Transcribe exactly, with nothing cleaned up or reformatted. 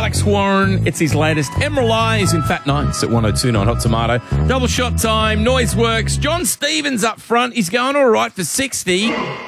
Alex Warren. It's his latest. Emerald Eyes in Fat Nights at one oh two point nine Hot Tomato. Double shot time. Noise works. John Stevens up front. He's going all right for sixty.